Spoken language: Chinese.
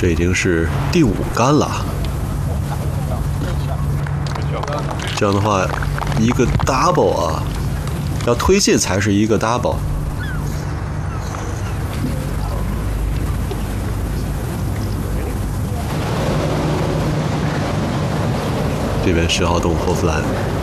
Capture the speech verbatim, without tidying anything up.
这已经是第五杆了。这样的话，一个 double 啊，要推进才是一个 double。这边十号洞霍夫兰。